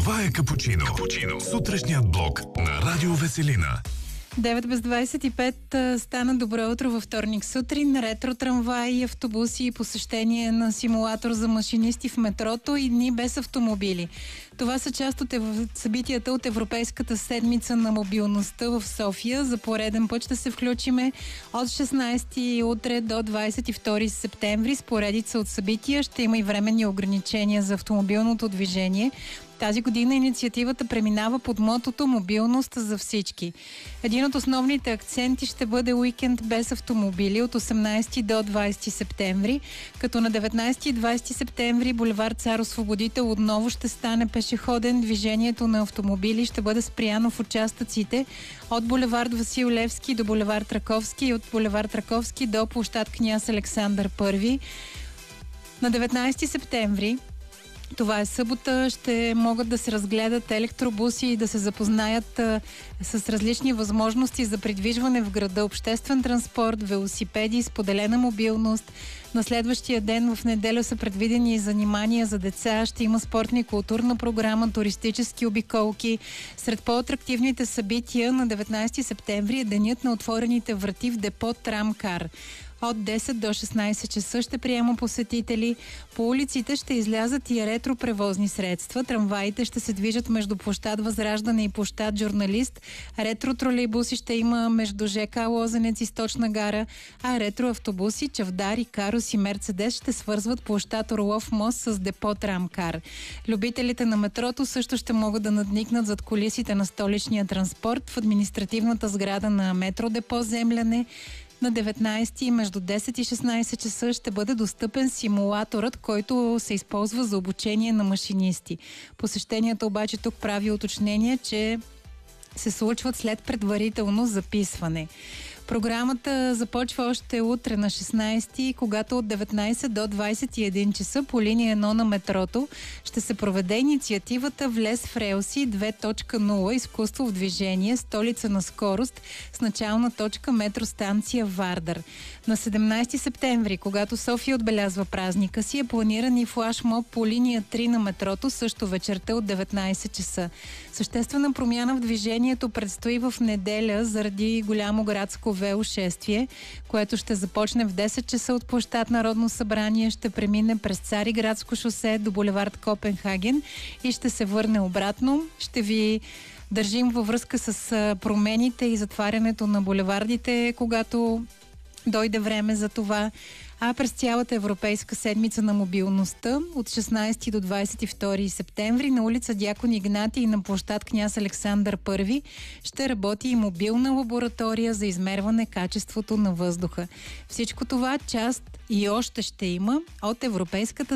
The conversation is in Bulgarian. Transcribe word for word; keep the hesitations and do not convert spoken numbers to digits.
Това е Капучино. Капучино. Сутрешният блок на Радио Веселина. девет без двадесет и пет стана добро утро във вторник сутрин. Ретро трамваи, автобуси и посещение на симулатор за машинисти в метрото и дни без автомобили. Това са част от ев... събитията от Европейската седмица на мобилността в София. За пореден път ще се включиме от шестнадесети утре до двадесет и втори септември с поредица от събития. Ще има и временни ограничения за автомобилното движение. Тази година инициативата преминава под мотото „Мобилност за всички“. Един от основните акценти ще бъде уикенд без автомобили от осемнадесети до двадесети септември, като на деветнадесети и двадесети септември булевард Цар Освободител отново ще стане пешеходен. Движението на автомобили ще бъде спряно в участъците от булевард Васил Левски до булевард Раковски и от булевард Раковски до площад Княз Александър Първи. На деветнадесети септември, това е събота, ще могат да се разгледат електробуси и да се запознаят а, с различни възможности за придвижване в града, обществен транспорт, велосипеди, споделена мобилност. На следващия ден в неделя са предвидени и занимания за деца, ще има спортна и културна програма, туристически обиколки. Сред по-атрактивните събития на деветнадесети септември е денят на отворените врати в депо Трамкар. От десет до шестнадесет часа ще приема посетители. По улиците ще излязат и ретропревозни средства. Трамваите ще се движат между площад Възраждане и площад Журналист. Ретро-тролейбуси ще има между ЖК Лозенец и Сточна гара, а ретроавтобуси, Чавдар, Карус и Мерцедес ще свързват площад Орлов мост с депо Трамкар. Любителите на метрото също ще могат да надникнат зад кулисите на столичния транспорт в административната сграда на метро депо Земляне. На деветнадесети между десет и шестнадесет часа ще бъде достъпен симулаторът, който се използва за обучение на машинисти. Посещенията обаче тук прави уточнение, че се случват след предварително записване. Програмата започва още утре на шестнадесети, когато от деветнадесет до двадесет и един часа по линия едно на метрото ще се проведе инициативата "Влез в релси две точка нула. Изкуство в движение. Столица на скорост" с начална точка метростанция Вардар. На седемнадесети септември, когато София отбелязва празника си, е планиран и флашмоб по линия три на метрото, също вечерта от деветнадесет часа. Съществена промяна в движението предстои в неделя заради голямо градско велошествие, което ще започне в десет часа от площад Народно събрание, ще премине през Цариградско шосе до булевард Копенхаген и ще се върне обратно. Ще ви държим във връзка с промените и затварянето на булевардите, когато дойде време за това. А през цялата Европейска седмица на мобилността от шестнадесети до двадесет и втори септември на улица Дякон Игнатий и на площад Княз Александър Първи ще работи и мобилна лаборатория за измерване качеството на въздуха. Всичко това част и още ще има от Европейската